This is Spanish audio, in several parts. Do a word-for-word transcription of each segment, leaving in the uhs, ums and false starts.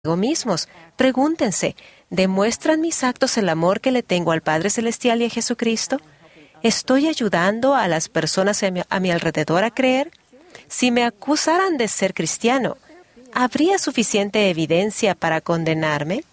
mismos. Pregúntense, ¿demuestran mis actos el amor que le tengo al Padre Celestial y a Jesucristo? ¿Estoy ayudando a las personas a mi, a mi alrededor a creer? Si me acusaran de ser cristiano, ¿habría suficiente evidencia para condenarme?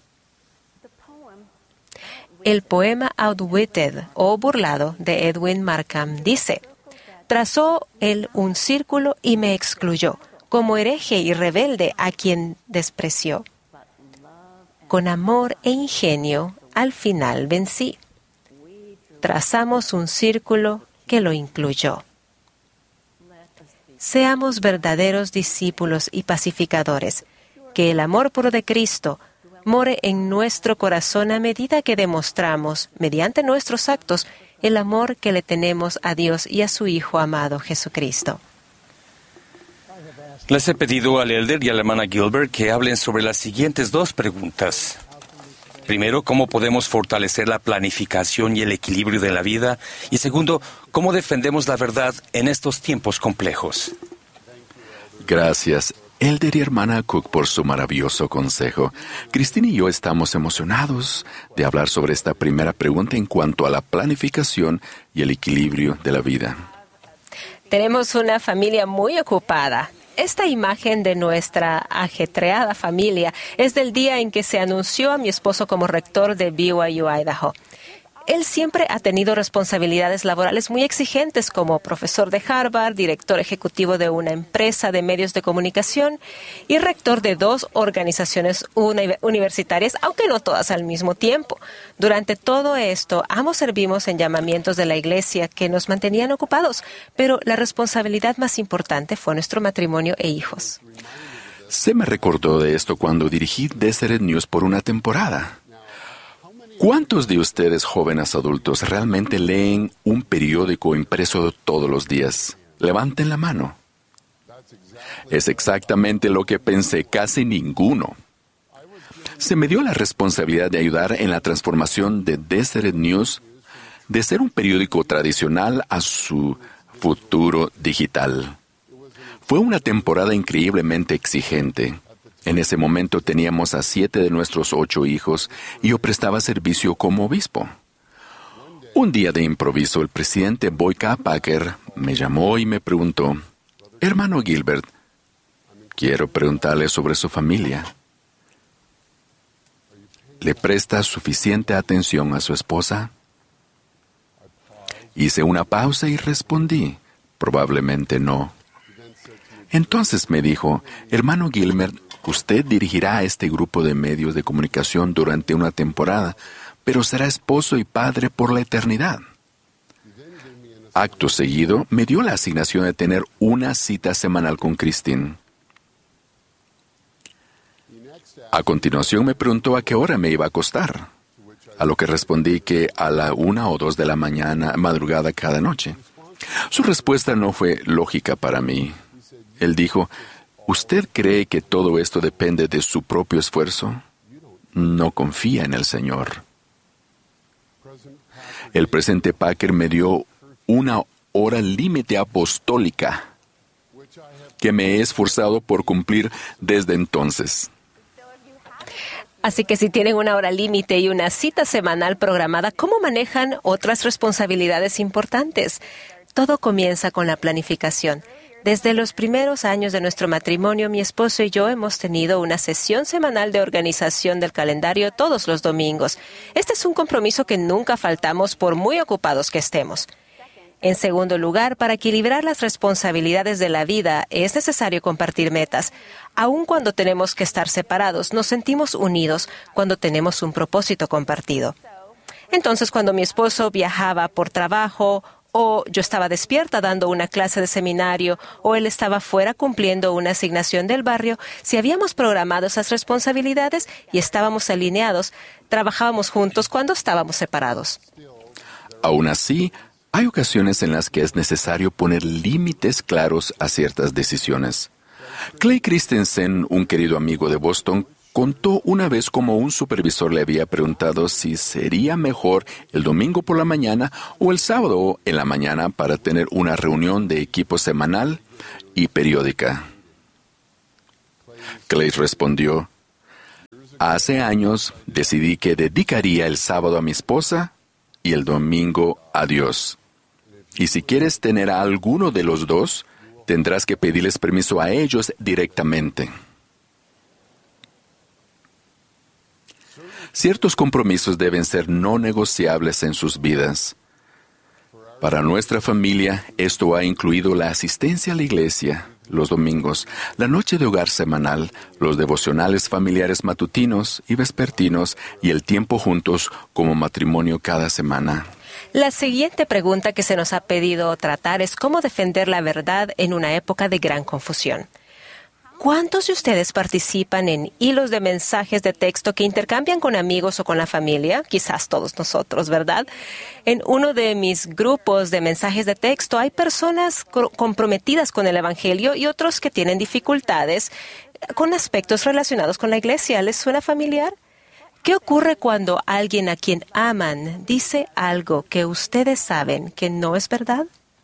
El poema Outwitted o Burlado de Edwin Markham dice: trazó él un círculo y me excluyó, como hereje y rebelde a quien despreció. Con amor e ingenio, al final vencí. Trazamos un círculo que lo incluyó. Seamos verdaderos discípulos y pacificadores, que el amor puro de Cristo more en nuestro corazón a medida que demostramos, mediante nuestros actos, el amor que le tenemos a Dios y a su Hijo amado Jesucristo. Les he pedido al elder y a la hermana Gilbert que hablen sobre las siguientes dos preguntas. Primero, ¿cómo podemos fortalecer la planificación y el equilibrio de la vida? Y segundo, ¿cómo defendemos la verdad en estos tiempos complejos? Gracias, elder y hermana Cook, por su maravilloso consejo. Cristina y yo estamos emocionados de hablar sobre esta primera pregunta en cuanto a la planificación y el equilibrio de la vida. Tenemos una familia muy ocupada. Esta imagen de nuestra ajetreada familia es del día en que se anunció a mi esposo como rector de B Y U Idaho. Él siempre ha tenido responsabilidades laborales muy exigentes como profesor de Harvard, director ejecutivo de una empresa de medios de comunicación y rector de dos organizaciones uni- universitarias, aunque no todas al mismo tiempo. Durante todo esto, ambos servimos en llamamientos de la iglesia que nos mantenían ocupados, pero la responsabilidad más importante fue nuestro matrimonio e hijos. Se me recordó de esto cuando dirigí Deseret News por una temporada. ¿Cuántos de ustedes, jóvenes adultos, realmente leen un periódico impreso todos los días? Levanten la mano. Es exactamente lo que pensé, casi ninguno. Se me dio la responsabilidad de ayudar en la transformación de Deseret News de ser un periódico tradicional a su futuro digital. Fue una temporada increíblemente exigente. En ese momento teníamos a siete de nuestros ocho hijos y yo prestaba servicio como obispo. Un día de improviso, el presidente Boyka Packer me llamó y me preguntó: «Hermano Gilbert, quiero preguntarle sobre su familia. ¿Le presta suficiente atención a su esposa?». Hice una pausa y respondí: «Probablemente no». Entonces me dijo: «Hermano Gilbert, usted dirigirá a este grupo de medios de comunicación durante una temporada, pero será esposo y padre por la eternidad». Acto seguido, me dio la asignación de tener una cita semanal con Christine. A continuación me preguntó a qué hora me iba a acostar, a lo que respondí que a la una o dos de la mañana, madrugada cada noche. Su respuesta no fue lógica para mí. Él dijo: ¿usted cree que todo esto depende de su propio esfuerzo? No confía en el Señor. El presidente Packer me dio una hora límite apostólica que me he esforzado por cumplir desde entonces. Así que si tienen una hora límite y una cita semanal programada, ¿cómo manejan otras responsabilidades importantes? Todo comienza con la planificación. Desde los primeros años de nuestro matrimonio, mi esposo y yo hemos tenido una sesión semanal de organización del calendario todos los domingos. Este es un compromiso que nunca faltamos por muy ocupados que estemos. En segundo lugar, para equilibrar las responsabilidades de la vida, es necesario compartir metas. Aun cuando tenemos que estar separados, nos sentimos unidos cuando tenemos un propósito compartido. Entonces, cuando mi esposo viajaba por trabajo, o yo estaba despierta dando una clase de seminario, o él estaba fuera cumpliendo una asignación del barrio, si habíamos programado esas responsabilidades y estábamos alineados, trabajábamos juntos cuando estábamos separados. Aún así, hay ocasiones en las que es necesario poner límites claros a ciertas decisiones. Clay Christensen, un querido amigo de Boston, contó una vez cómo un supervisor le había preguntado si sería mejor el domingo por la mañana o el sábado en la mañana para tener una reunión de equipo semanal y periódica. Clay respondió: Hace años decidí que dedicaría el sábado a mi esposa y el domingo a Dios. Y si quieres tener a alguno de los dos, tendrás que pedirles permiso a ellos directamente. Ciertos compromisos deben ser no negociables en sus vidas. Para nuestra familia, esto ha incluido la asistencia a la iglesia los domingos, la noche de hogar semanal, los devocionales familiares matutinos y vespertinos y el tiempo juntos como matrimonio cada semana. La siguiente pregunta que se nos ha pedido tratar es cómo defender la verdad en una época de gran confusión. ¿Cuántos de ustedes participan en hilos de mensajes de texto que intercambian con amigos o con la familia? Quizás todos nosotros, ¿verdad? En uno de mis grupos de mensajes de texto hay personas comprometidas con el Evangelio y otros que tienen dificultades con aspectos relacionados con la iglesia. ¿Les suena familiar? ¿Qué ocurre cuando alguien a quien aman dice algo que ustedes saben que no es verdad?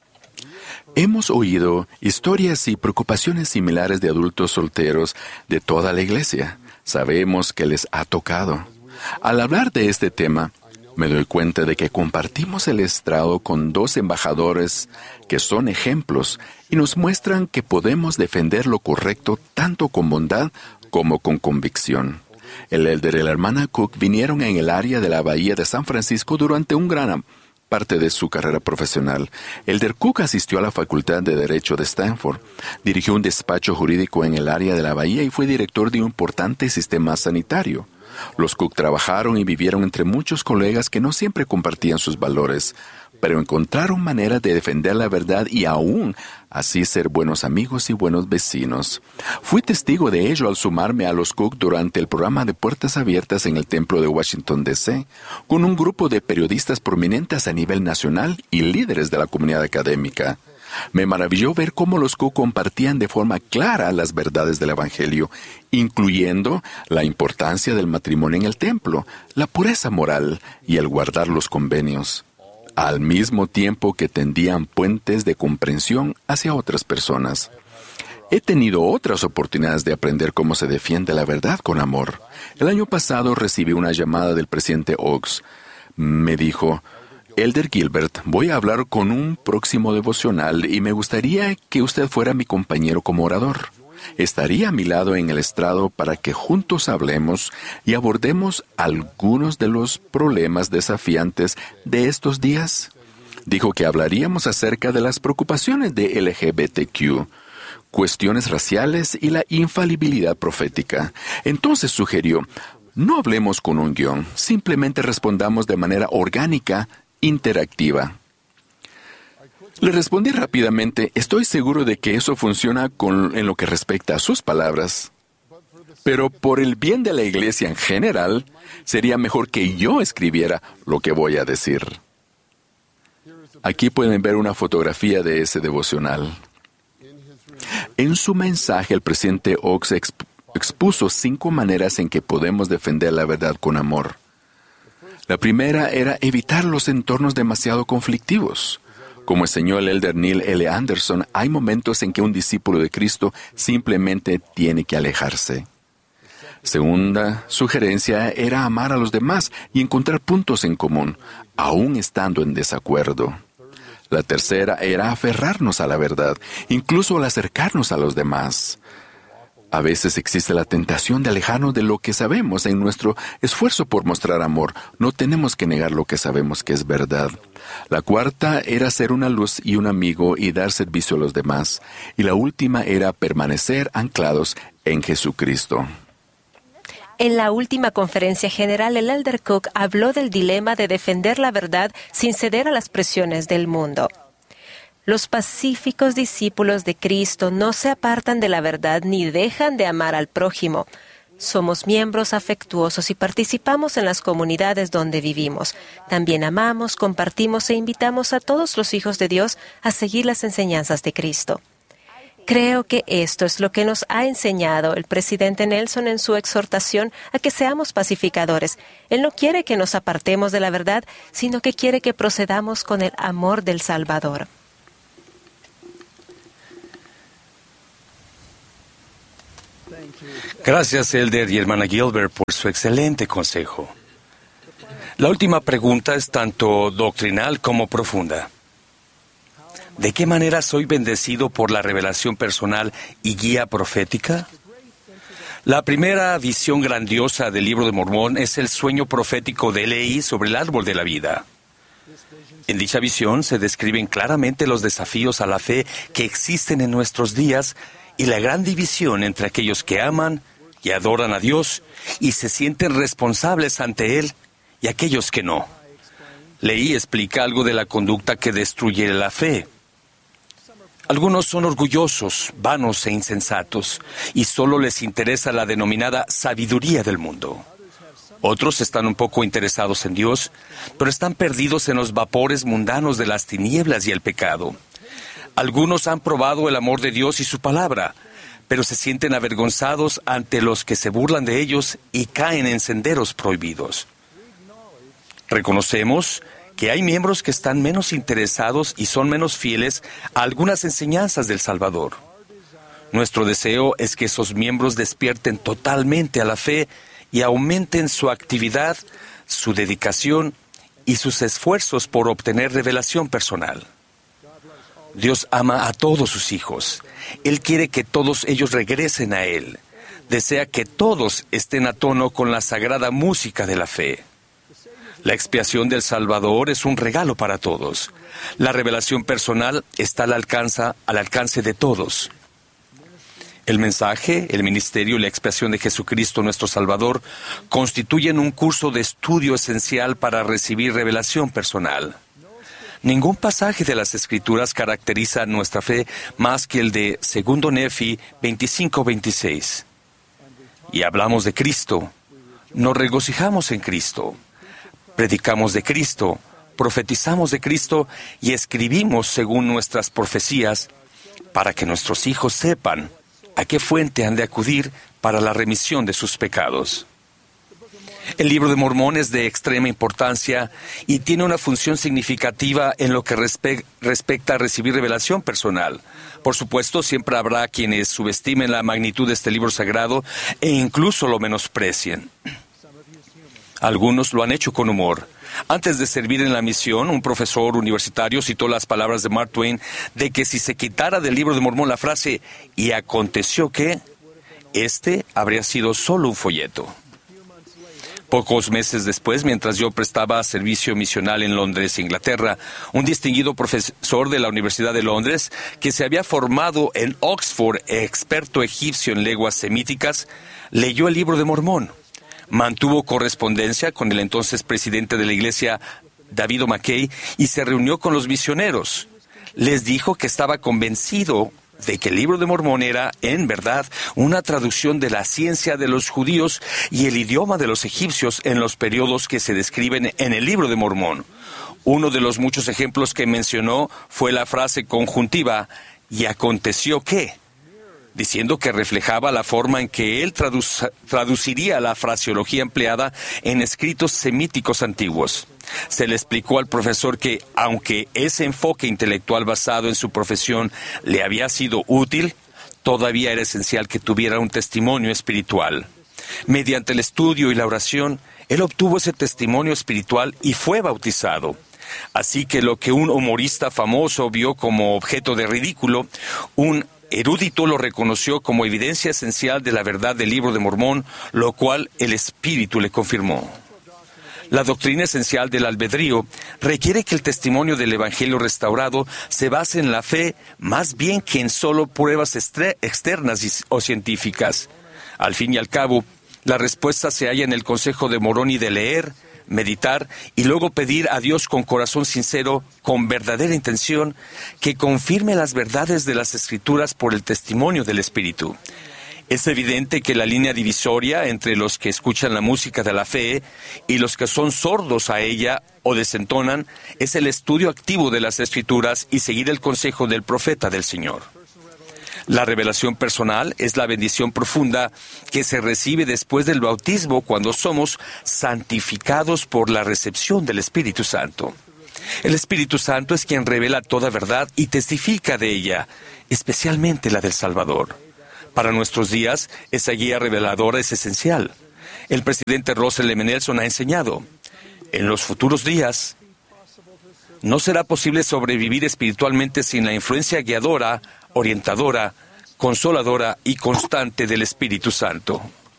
Hemos oído historias y preocupaciones similares de adultos solteros de toda la iglesia. Sabemos que les ha tocado. Al hablar de este tema, me doy cuenta de que compartimos el estrado con dos embajadores que son ejemplos y nos muestran que podemos defender lo correcto tanto con bondad como con convicción. El elder y la hermana Cook vinieron en el área de la Bahía de San Francisco durante un gran parte de su carrera profesional. Elder Cook asistió a la Facultad de Derecho de Stanford, dirigió un despacho jurídico en el área de la Bahía y fue director de un importante sistema sanitario. Los Cook trabajaron y vivieron entre muchos colegas que no siempre compartían sus valores, pero encontraron maneras de defender la verdad y aún así ser buenos amigos y buenos vecinos. Fui testigo de ello al sumarme a los Cook durante el programa de Puertas Abiertas en el Templo de Washington, D C, con un grupo de periodistas prominentes a nivel nacional y líderes de la comunidad académica. Me maravilló ver cómo los Cook compartían de forma clara las verdades del Evangelio, incluyendo la importancia del matrimonio en el templo, la pureza moral y el guardar los convenios, al mismo tiempo que tendían puentes de comprensión hacia otras personas. He tenido otras oportunidades de aprender cómo se defiende la verdad con amor. El año pasado recibí una llamada del presidente Oaks. Me dijo: Elder Gilbert, voy a hablar con un próximo devocional y me gustaría que usted fuera mi compañero como orador. Estaría a mi lado en el estrado para que juntos hablemos y abordemos algunos de los problemas desafiantes de estos días. Dijo que hablaríamos acerca de las preocupaciones de L G B T Q, cuestiones raciales y la infalibilidad profética. Entonces sugirió: no hablemos con un guión, simplemente respondamos de manera orgánica, interactiva. Le respondí rápidamente: estoy seguro de que eso funciona con, en lo que respecta a sus palabras, pero por el bien de la iglesia en general, sería mejor que yo escribiera lo que voy a decir. Aquí pueden ver una fotografía de ese devocional. En su mensaje, el presidente Oaks exp- expuso cinco maneras en que podemos defender la verdad con amor. La primera era evitar los entornos demasiado conflictivos. Como enseñó el elder Neil L. Anderson, hay momentos en que un discípulo de Cristo simplemente tiene que alejarse. Segunda sugerencia era amar a los demás y encontrar puntos en común, aún estando en desacuerdo. La tercera era aferrarnos a la verdad, incluso al acercarnos a los demás. A veces existe la tentación de alejarnos de lo que sabemos en nuestro esfuerzo por mostrar amor. No tenemos que negar lo que sabemos que es verdad. La cuarta era ser una luz y un amigo y dar servicio a los demás. Y la última era permanecer anclados en Jesucristo. En la última conferencia general, el elder Cook habló del dilema de defender la verdad sin ceder a las presiones del mundo. Los pacíficos discípulos de Cristo no se apartan de la verdad ni dejan de amar al prójimo. Somos miembros afectuosos y participamos en las comunidades donde vivimos. También amamos, compartimos e invitamos a todos los hijos de Dios a seguir las enseñanzas de Cristo. Creo que esto es lo que nos ha enseñado el presidente Nelson en su exhortación a que seamos pacificadores. Él no quiere que nos apartemos de la verdad, sino que quiere que procedamos con el amor del Salvador. Gracias, Elder y hermana Gilbert, por su excelente consejo. La última pregunta es tanto doctrinal como profunda. ¿De qué manera soy bendecido por la revelación personal y guía profética? La primera visión grandiosa del Libro de Mormón es el sueño profético de Leí sobre el árbol de la vida. En dicha visión se describen claramente los desafíos a la fe que existen en nuestros días y la gran división entre aquellos que aman y adoran a Dios y se sienten responsables ante Él y aquellos que no. Leí explica algo de la conducta que destruye la fe. Algunos son orgullosos, vanos e insensatos, y solo les interesa la denominada sabiduría del mundo. Otros están un poco interesados en Dios, pero están perdidos en los vapores mundanos de las tinieblas y el pecado. Algunos han probado el amor de Dios y su palabra, pero se sienten avergonzados ante los que se burlan de ellos y caen en senderos prohibidos. Reconocemos que hay miembros que están menos interesados y son menos fieles a algunas enseñanzas del Salvador. Nuestro deseo es que esos miembros despierten totalmente a la fe y aumenten su actividad, su dedicación y sus esfuerzos por obtener revelación personal. Dios ama a todos sus hijos. Él quiere que todos ellos regresen a Él. Desea que todos estén a tono con la sagrada música de la fe. La expiación del Salvador es un regalo para todos. La revelación personal está al alcance, al alcance de todos. El mensaje, el ministerio y la expiación de Jesucristo nuestro Salvador constituyen un curso de estudio esencial para recibir revelación personal. Ningún pasaje de las Escrituras caracteriza nuestra fe más que el de segundo Nefi veinticinco veintiséis. Y hablamos de Cristo, nos regocijamos en Cristo. Predicamos de Cristo, profetizamos de Cristo y escribimos según nuestras profecías para que nuestros hijos sepan a qué fuente han de acudir para la remisión de sus pecados. El Libro de Mormón es de extrema importancia y tiene una función significativa en lo que respe- respecta a recibir revelación personal. Por supuesto, siempre habrá quienes subestimen la magnitud de este libro sagrado e incluso lo menosprecien. Algunos lo han hecho con humor. Antes de servir en la misión, un profesor universitario citó las palabras de Mark Twain de que si se quitara del Libro de Mormón la frase «y aconteció que», este habría sido solo un folleto. Pocos meses después, mientras yo prestaba servicio misional en Londres, Inglaterra, un distinguido profesor de la Universidad de Londres, que se había formado en Oxford, experto egipcio en lenguas semíticas, leyó el Libro de Mormón. Mantuvo correspondencia con el entonces presidente de la iglesia, David O'Mackey, y se reunió con los misioneros. Les dijo que estaba convencido de que el Libro de Mormón era, en verdad, una traducción de la ciencia de los judíos y el idioma de los egipcios en los periodos que se describen en el Libro de Mormón. Uno de los muchos ejemplos que mencionó fue la frase conjuntiva, «y aconteció que», diciendo que reflejaba la forma en que él traduc- traduciría la fraseología empleada en escritos semíticos antiguos. Se le explicó al profesor que, aunque ese enfoque intelectual basado en su profesión le había sido útil, todavía era esencial que tuviera un testimonio espiritual. Mediante el estudio y la oración, él obtuvo ese testimonio espiritual y fue bautizado. Así que lo que un humorista famoso vio como objeto de ridículo, un erudito lo reconoció como evidencia esencial de la verdad del Libro de Mormón, lo cual el Espíritu le confirmó. La doctrina esencial del albedrío requiere que el testimonio del Evangelio restaurado se base en la fe más bien que en solo pruebas estre- externas o científicas. Al fin y al cabo, la respuesta se halla en el consejo de Moroni de leer, meditar y luego pedir a Dios con corazón sincero, con verdadera intención, que confirme las verdades de las Escrituras por el testimonio del Espíritu. Es evidente que la línea divisoria entre los que escuchan la música de la fe y los que son sordos a ella o desentonan es el estudio activo de las Escrituras y seguir el consejo del profeta del Señor. La revelación personal es la bendición profunda que se recibe después del bautismo cuando somos santificados por la recepción del Espíritu Santo. El Espíritu Santo es quien revela toda verdad y testifica de ella, especialmente la del Salvador. Para nuestros días, esa guía reveladora es esencial. El presidente Russell M. Nelson ha enseñado, en los futuros días, no será posible sobrevivir espiritualmente sin la influencia guiadora, orientadora, consoladora y constante del Espíritu Santo.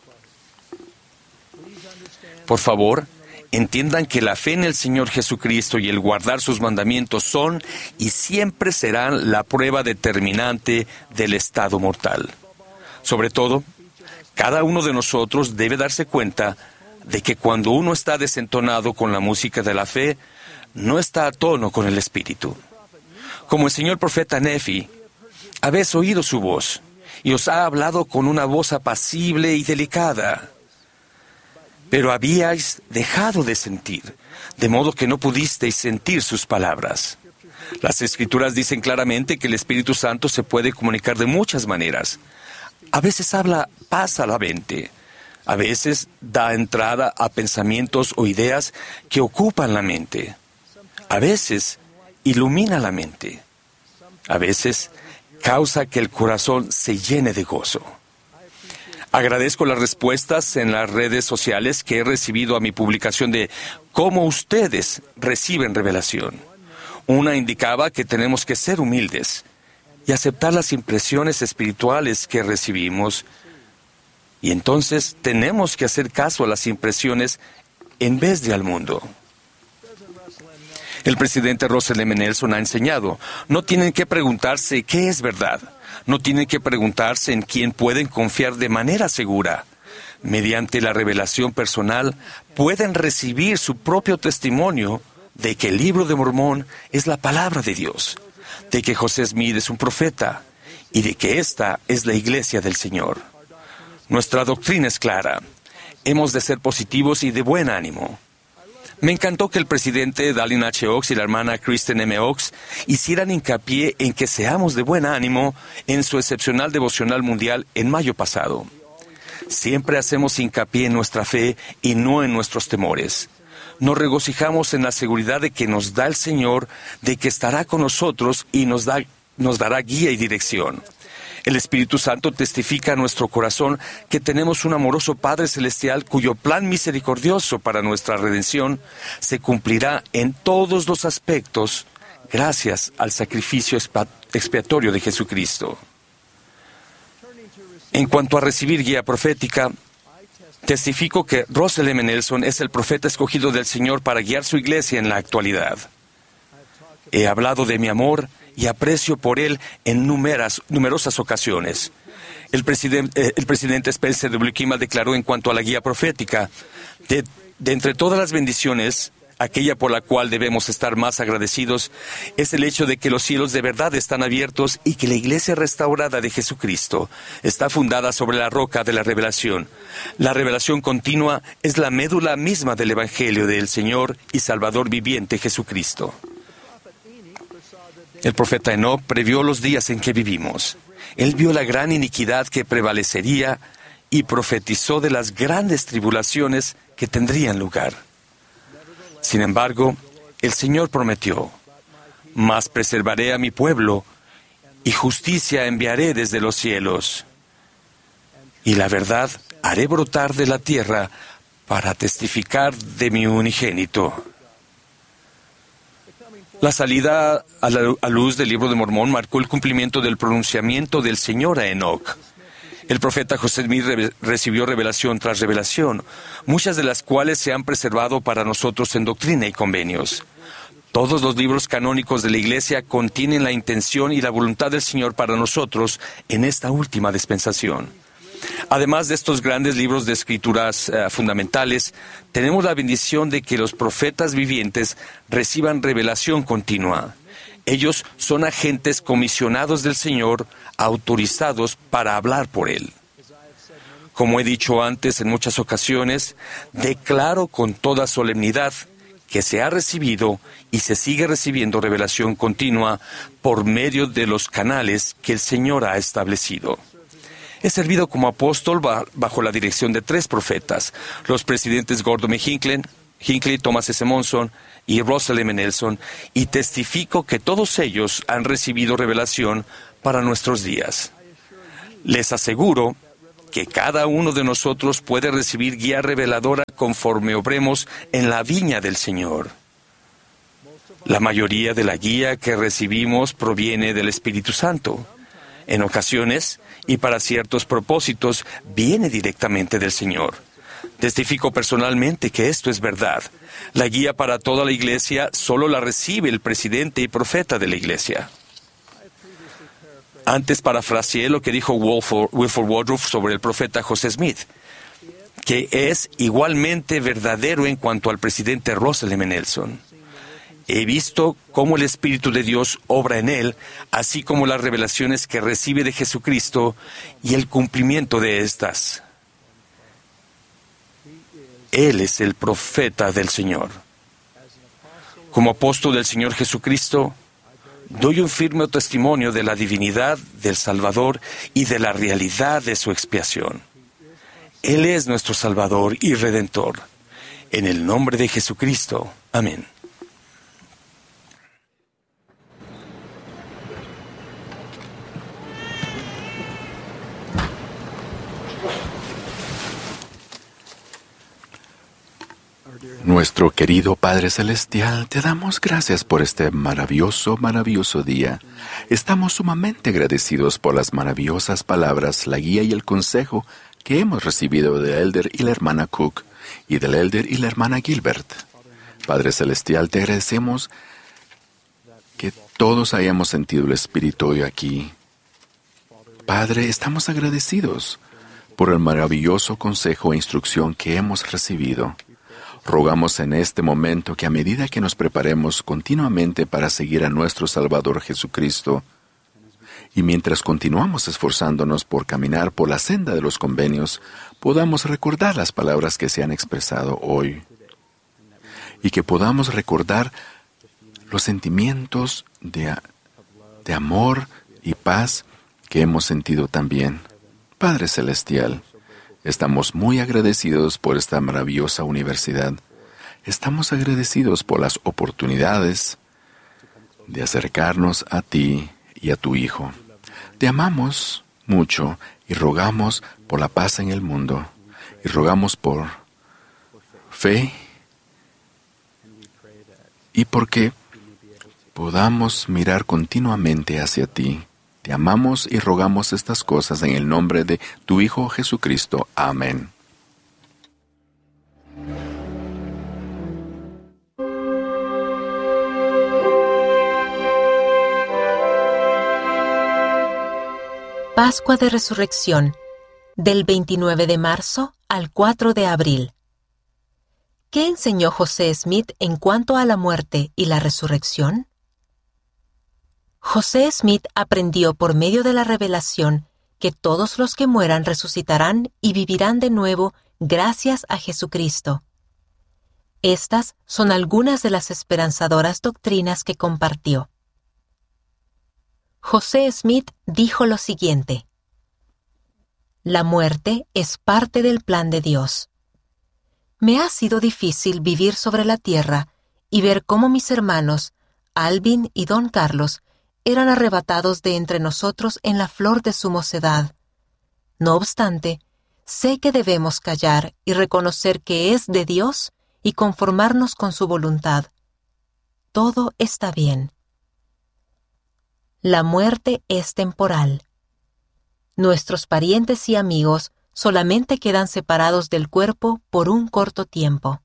Por favor, entiendan que la fe en el Señor Jesucristo y el guardar sus mandamientos son y siempre serán la prueba determinante del estado mortal. Sobre todo, cada uno de nosotros debe darse cuenta de que cuando uno está desentonado con la música de la fe, no está a tono con el Espíritu. Como el señor profeta Nefi, habéis oído su voz y os ha hablado con una voz apacible y delicada. Pero habíais dejado de sentir, de modo que no pudisteis sentir sus palabras. Las Escrituras dicen claramente que el Espíritu Santo se puede comunicar de muchas maneras. A veces habla paz a la mente, a veces da entrada a pensamientos o ideas que ocupan la mente, a veces ilumina la mente, a veces causa que el corazón se llene de gozo. Agradezco las respuestas en las redes sociales que he recibido a mi publicación de cómo ustedes reciben revelación. Una indicaba que tenemos que ser humildes y aceptar las impresiones espirituales que recibimos. Y entonces tenemos que hacer caso a las impresiones en vez de al mundo. El presidente Russell M. Nelson ha enseñado, no tienen que preguntarse qué es verdad. No tienen que preguntarse en quién pueden confiar de manera segura. Mediante la revelación personal, pueden recibir su propio testimonio de que el Libro de Mormón es la palabra de Dios, de que José Smith es un profeta y de que esta es la iglesia del Señor. Nuestra doctrina es clara. Hemos de ser positivos y de buen ánimo. Me encantó que el presidente Dallin H. Oaks y la hermana Kristen M. Oaks hicieran hincapié en que seamos de buen ánimo en su excepcional devocional mundial en mayo pasado. Siempre hacemos hincapié en nuestra fe y no en nuestros temores. Nos regocijamos en la seguridad de que nos da el Señor, de que estará con nosotros y nos da, nos dará guía y dirección. El Espíritu Santo testifica a nuestro corazón que tenemos un amoroso Padre Celestial cuyo plan misericordioso para nuestra redención se cumplirá en todos los aspectos gracias al sacrificio expiatorio de Jesucristo. En cuanto a recibir guía profética, testifico que Russell M. Nelson es el profeta escogido del Señor para guiar su iglesia en la actualidad. He hablado de mi amor y aprecio por él en numeras, numerosas ocasiones. El, presiden, eh, el presidente Spencer W. Kimball declaró en cuanto a la guía profética, de, de entre todas las bendiciones, aquella por la cual debemos estar más agradecidos es el hecho de que los cielos de verdad están abiertos y que la iglesia restaurada de Jesucristo está fundada sobre la roca de la revelación. La revelación continua es la médula misma del Evangelio del Señor y Salvador viviente Jesucristo. El profeta Enoc previó los días en que vivimos. Él vio la gran iniquidad que prevalecería y profetizó de las grandes tribulaciones que tendrían lugar. Sin embargo, el Señor prometió, mas preservaré a mi pueblo y justicia enviaré desde los cielos. Y la verdad haré brotar de la tierra para testificar de mi unigénito. La salida a la a luz del Libro de Mormón marcó el cumplimiento del pronunciamiento del Señor a Enoc. El profeta José Smith re- recibió revelación tras revelación, muchas de las cuales se han preservado para nosotros en doctrina y convenios. Todos los libros canónicos de la Iglesia contienen la intención y la voluntad del Señor para nosotros en esta última dispensación. Además de estos grandes libros de escrituras uh, fundamentales, tenemos la bendición de que los profetas vivientes reciban revelación continua. Ellos son agentes comisionados del Señor, autorizados para hablar por Él. Como he dicho antes en muchas ocasiones, declaro con toda solemnidad que se ha recibido y se sigue recibiendo revelación continua por medio de los canales que el Señor ha establecido. He servido como apóstol bajo la dirección de tres profetas, los presidentes Gordon M. Hinckley, Hinckley, Thomas S. Monson y Russell M. Nelson, y testifico que todos ellos han recibido revelación para nuestros días. Les aseguro que cada uno de nosotros puede recibir guía reveladora conforme obremos en la viña del Señor. La mayoría de la guía que recibimos proviene del Espíritu Santo. En ocasiones, y para ciertos propósitos, viene directamente del Señor. Testifico personalmente que esto es verdad. La guía para toda la iglesia solo la recibe el presidente y profeta de la iglesia. Antes parafraseé lo que dijo Wilford, Wilford Woodruff sobre el profeta José Smith, que es igualmente verdadero en cuanto al presidente Russell M. Nelson. He visto cómo el Espíritu de Dios obra en él, así como las revelaciones que recibe de Jesucristo y el cumplimiento de estas. Él es el profeta del Señor. Como apóstol del Señor Jesucristo, doy un firme testimonio de la divinidad del Salvador y de la realidad de su expiación. Él es nuestro Salvador y Redentor. En el nombre de Jesucristo. Amén. Nuestro querido Padre Celestial, te damos gracias por este maravilloso, maravilloso día. Estamos sumamente agradecidos por las maravillosas palabras, la guía y el consejo que hemos recibido del Elder y la hermana Cook y del Elder y la hermana Gilbert. Padre Celestial, te agradecemos que todos hayamos sentido el Espíritu hoy aquí. Padre, estamos agradecidos por el maravilloso consejo e instrucción que hemos recibido. Rogamos en este momento que a medida que nos preparemos continuamente para seguir a nuestro Salvador Jesucristo, y mientras continuamos esforzándonos por caminar por la senda de los convenios, podamos recordar las palabras que se han expresado hoy, y que podamos recordar los sentimientos de, de amor y paz que hemos sentido también. Padre Celestial, estamos muy agradecidos por esta maravillosa universidad. Estamos agradecidos por las oportunidades de acercarnos a ti y a tu Hijo. Te amamos mucho y rogamos por la paz en el mundo. Y rogamos por fe y porque podamos mirar continuamente hacia ti. Te amamos y rogamos estas cosas en el nombre de tu Hijo Jesucristo. Amén. Pascua de Resurrección, del veintinueve de marzo al cuatro de abril. ¿Qué enseñó José Smith en cuanto a la muerte y la resurrección? José Smith aprendió por medio de la revelación que todos los que mueran resucitarán y vivirán de nuevo gracias a Jesucristo. Estas son algunas de las esperanzadoras doctrinas que compartió. José Smith dijo lo siguiente: la muerte es parte del plan de Dios. Me ha sido difícil vivir sobre la tierra y ver cómo mis hermanos, Alvin y Don Carlos, eran arrebatados de entre nosotros en la flor de su mocedad. No obstante, sé que debemos callar y reconocer que es de Dios y conformarnos con su voluntad. Todo está bien. La muerte es temporal. Nuestros parientes y amigos solamente quedan separados del cuerpo por un corto tiempo.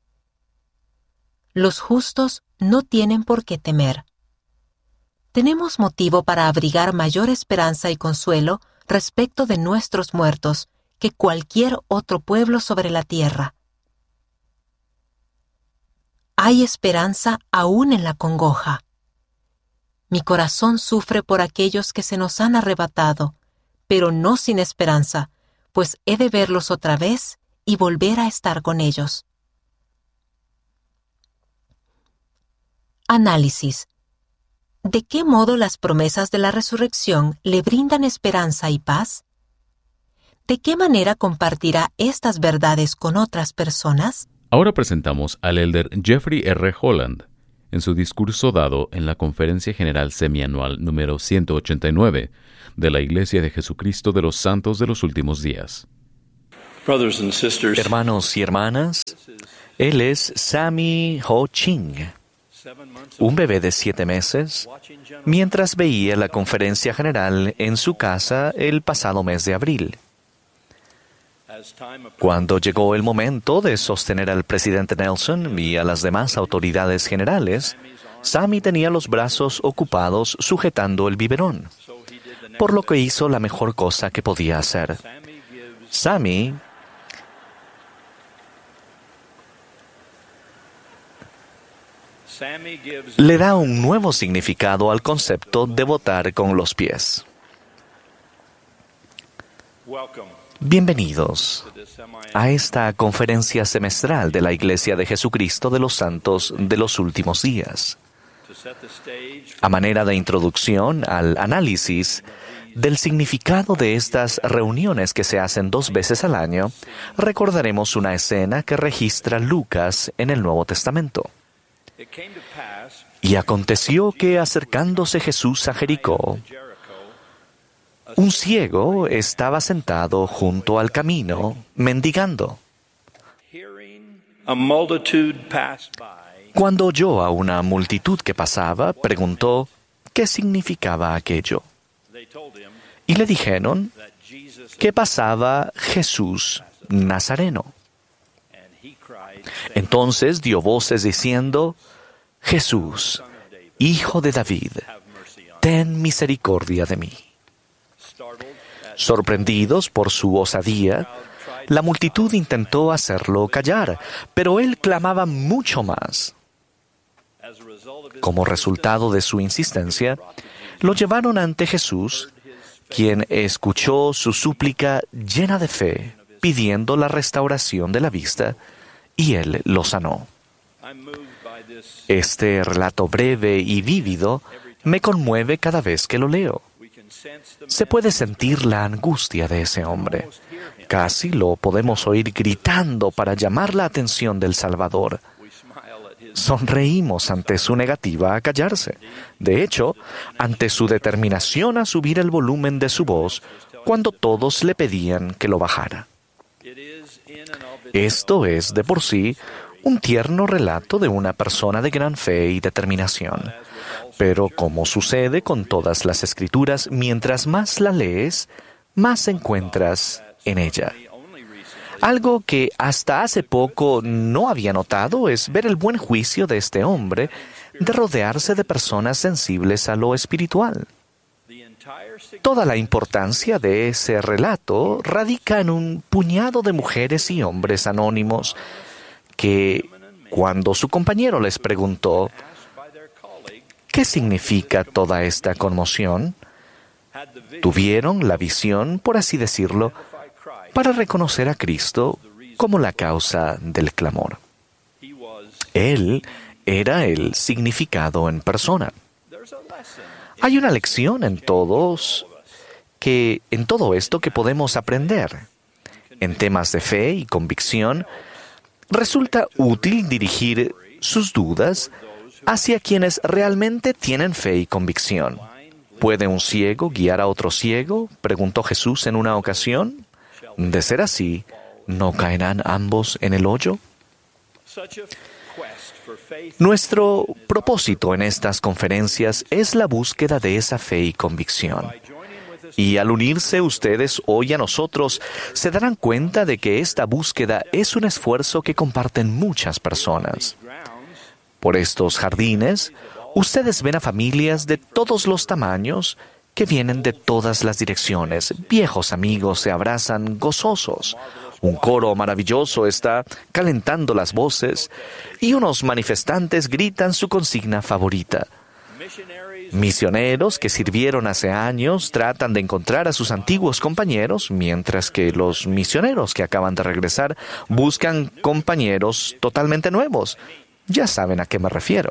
Los justos no tienen por qué temer. Tenemos motivo para abrigar mayor esperanza y consuelo respecto de nuestros muertos que cualquier otro pueblo sobre la tierra. Hay esperanza aún en la congoja. Mi corazón sufre por aquellos que se nos han arrebatado, pero no sin esperanza, pues he de verlos otra vez y volver a estar con ellos. Análisis. ¿De qué modo las promesas de la resurrección le brindan esperanza y paz? ¿De qué manera compartirá estas verdades con otras personas? Ahora presentamos al elder Jeffrey R. Holland, en su discurso dado en la Conferencia General Semianual número ciento ochenta y nueve de la Iglesia de Jesucristo de los Santos de los Últimos Días. Hermanos y hermanas, él es Sammy Ho Ching, un bebé de siete meses, mientras veía la conferencia general en su casa el pasado mes de abril. Cuando llegó el momento de sostener al presidente Nelson y a las demás autoridades generales, Sammy tenía los brazos ocupados sujetando el biberón, por lo que hizo la mejor cosa que podía hacer. Sammy le da un nuevo significado al concepto de votar con los pies. Bienvenidos a esta conferencia semestral de la Iglesia de Jesucristo de los Santos de los Últimos Días. A manera de introducción al análisis del significado de estas reuniones que se hacen dos veces al año, recordaremos una escena que registra Lucas en el Nuevo Testamento. Y aconteció que, acercándose Jesús a Jericó, un ciego estaba sentado junto al camino, mendigando. Cuando oyó a una multitud que pasaba, preguntó qué significaba aquello. Y le dijeron que pasaba Jesús Nazareno. Entonces dio voces diciendo: Jesús, Hijo de David, ten misericordia de mí. Sorprendidos por su osadía, la multitud intentó hacerlo callar, pero él clamaba mucho más. Como resultado de su insistencia, lo llevaron ante Jesús, quien escuchó su súplica llena de fe, pidiendo la restauración de la vista, y él lo sanó. Este relato breve y vívido me conmueve cada vez que lo leo. Se puede sentir la angustia de ese hombre. Casi lo podemos oír gritando para llamar la atención del Salvador. Sonreímos ante su negativa a callarse. De hecho, ante su determinación a subir el volumen de su voz cuando todos le pedían que lo bajara. Esto es, de por sí, un tierno relato de una persona de gran fe y determinación. Pero como sucede con todas las Escrituras, mientras más la lees, más encuentras en ella. Algo que hasta hace poco no había notado es ver el buen juicio de este hombre de rodearse de personas sensibles a lo espiritual. Toda la importancia de ese relato radica en un puñado de mujeres y hombres anónimos que, cuando su compañero les preguntó ¿qué significa toda esta conmoción?, tuvieron la visión, por así decirlo, para reconocer a Cristo como la causa del clamor. Él era el significado en persona. Hay una lección en todos que en todo esto que podemos aprender. En temas de fe y convicción, resulta útil dirigir sus dudas hacia quienes realmente tienen fe y convicción. ¿Puede un ciego guiar a otro ciego?, preguntó Jesús en una ocasión. De ser así, ¿no caerán ambos en el hoyo? Nuestro propósito en estas conferencias es la búsqueda de esa fe y convicción. Y al unirse ustedes hoy a nosotros, se darán cuenta de que esta búsqueda es un esfuerzo que comparten muchas personas. Por estos jardines, ustedes ven a familias de todos los tamaños que vienen de todas las direcciones. Viejos amigos se abrazan gozosos. Un coro maravilloso está calentando las voces y unos manifestantes gritan su consigna favorita. Misioneros que sirvieron hace años tratan de encontrar a sus antiguos compañeros, mientras que los misioneros que acaban de regresar buscan compañeros totalmente nuevos. Ya saben a qué me refiero.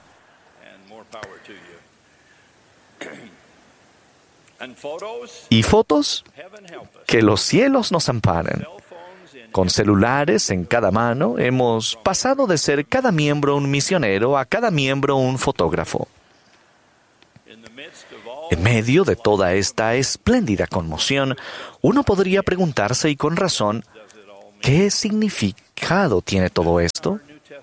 Y fotos, que los cielos nos amparen. Con celulares en cada mano, hemos pasado de ser cada miembro un misionero a cada miembro un fotógrafo. En medio de toda esta espléndida conmoción, uno podría preguntarse, y con razón, ¿qué significado tiene todo esto?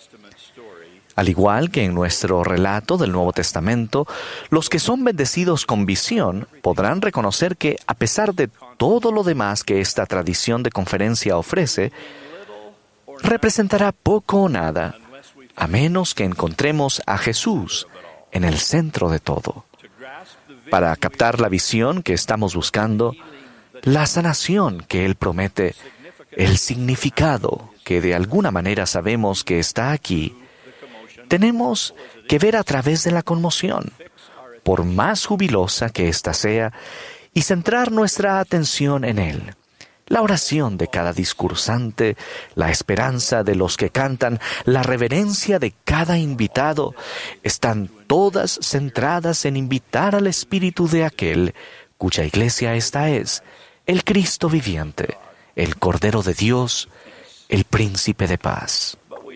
Al igual que en nuestro relato del Nuevo Testamento, los que son bendecidos con visión podrán reconocer que, a pesar de todo lo demás que esta tradición de conferencia ofrece, representará poco o nada, a menos que encontremos a Jesús en el centro de todo. Para captar la visión que estamos buscando, la sanación que Él promete, el significado que de alguna manera sabemos que está aquí, tenemos que ver a través de la conmoción, por más jubilosa que ésta sea, y centrar nuestra atención en Él. La oración de cada discursante, la esperanza de los que cantan, la reverencia de cada invitado, están todas centradas en invitar al Espíritu de aquel cuya iglesia esta es, el Cristo viviente, el Cordero de Dios, el Príncipe de Paz.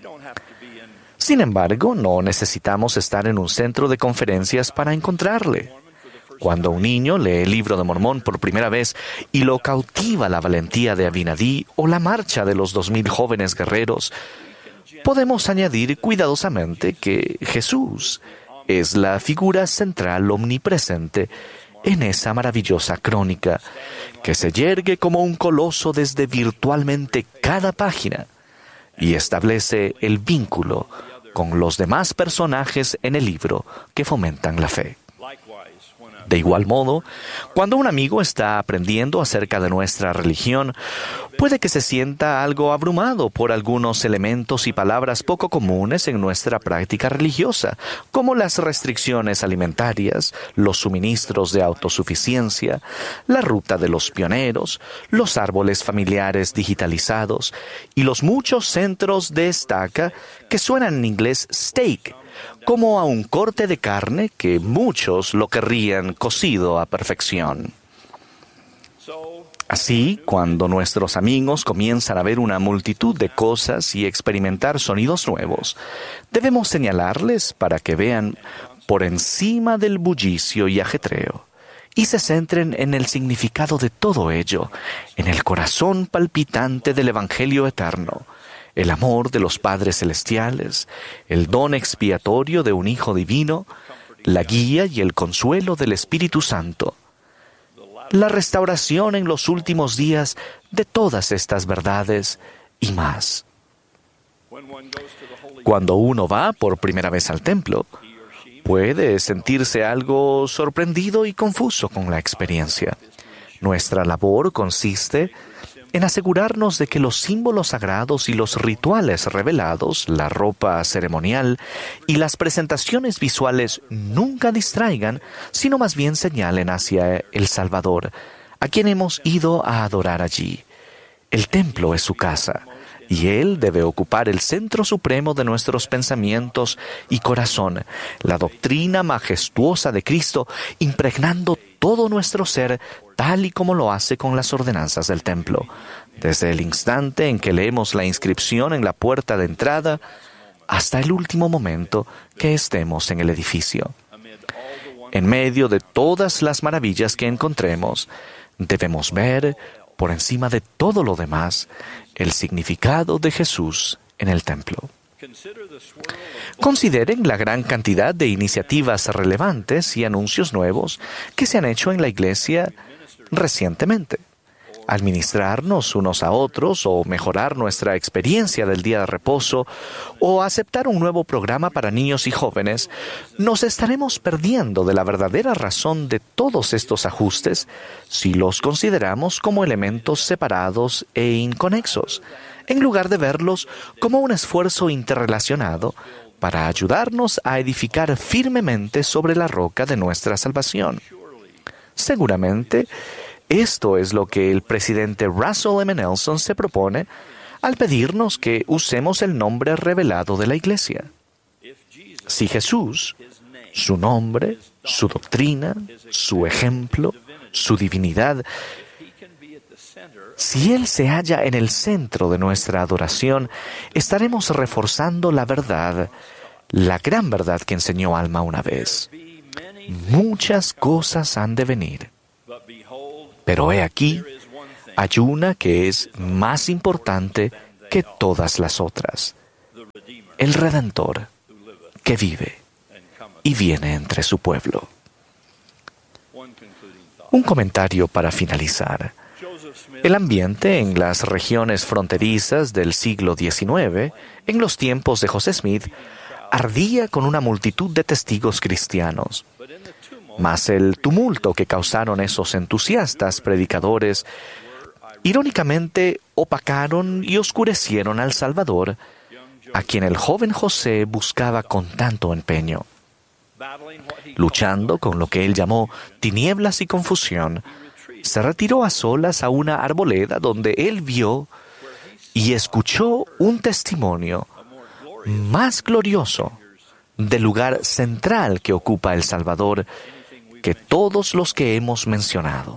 Sin embargo, no necesitamos estar en un centro de conferencias para encontrarle. Cuando un niño lee el Libro de Mormón por primera vez y lo cautiva la valentía de Abinadí o la marcha de los dos mil jóvenes guerreros, podemos añadir cuidadosamente que Jesús es la figura central omnipresente en esa maravillosa crónica, que se yergue como un coloso desde virtualmente cada página y establece el vínculo con los demás personajes en el libro que fomentan la fe. De igual modo, cuando un amigo está aprendiendo acerca de nuestra religión, puede que se sienta algo abrumado por algunos elementos y palabras poco comunes en nuestra práctica religiosa, como las restricciones alimentarias, los suministros de autosuficiencia, la ruta de los pioneros, los árboles familiares digitalizados y los muchos centros de estaca que suenan en inglés steak, como a un corte de carne que muchos lo querrían cocido a perfección. Así, cuando nuestros amigos comienzan a ver una multitud de cosas y experimentar sonidos nuevos, debemos señalarles para que vean por encima del bullicio y ajetreo y se centren en el significado de todo ello, en el corazón palpitante del Evangelio eterno, el amor de los padres celestiales, el don expiatorio de un Hijo divino, la guía y el consuelo del Espíritu Santo, la restauración en los últimos días de todas estas verdades y más. Cuando uno va por primera vez al templo, puede sentirse algo sorprendido y confuso con la experiencia. Nuestra labor consiste en asegurarnos de que los símbolos sagrados y los rituales revelados, la ropa ceremonial y las presentaciones visuales nunca distraigan, sino más bien señalen hacia el Salvador, a quien hemos ido a adorar allí. El templo es su casa, y Él debe ocupar el centro supremo de nuestros pensamientos y corazón, la doctrina majestuosa de Cristo, impregnando todo nuestro ser, tal y como lo hace con las ordenanzas del templo, desde el instante en que leemos la inscripción en la puerta de entrada hasta el último momento que estemos en el edificio. En medio de todas las maravillas que encontremos, debemos ver, por encima de todo lo demás, el significado de Jesús en el templo. Consideren la gran cantidad de iniciativas relevantes y anuncios nuevos que se han hecho en la Iglesia recientemente. Administrarnos unos a otros o mejorar nuestra experiencia del día de reposo o aceptar un nuevo programa para niños y jóvenes, nos estaremos perdiendo de la verdadera razón de todos estos ajustes si los consideramos como elementos separados e inconexos, en lugar de verlos como un esfuerzo interrelacionado para ayudarnos a edificar firmemente sobre la roca de nuestra salvación. Seguramente, esto es lo que el presidente Russell M. Nelson se propone al pedirnos que usemos el nombre revelado de la Iglesia. Si Jesús, su nombre, su doctrina, su ejemplo, su divinidad, Si Él se halla en el centro de nuestra adoración, estaremos reforzando la verdad, la gran verdad que enseñó Alma una vez. Muchas cosas han de venir, pero he aquí, hay una que es más importante que todas las otras: el Redentor, que vive y viene entre su pueblo. Un comentario para finalizar. El ambiente en las regiones fronterizas del siglo diecinueve, en los tiempos de José Smith, ardía con una multitud de testigos cristianos. Mas el tumulto que causaron esos entusiastas predicadores, irónicamente opacaron y oscurecieron al Salvador, a quien el joven José buscaba con tanto empeño. Luchando con lo que él llamó tinieblas y confusión, se retiró a solas a una arboleda donde él vio y escuchó un testimonio más glorioso del lugar central que ocupa el Salvador que todos los que hemos mencionado.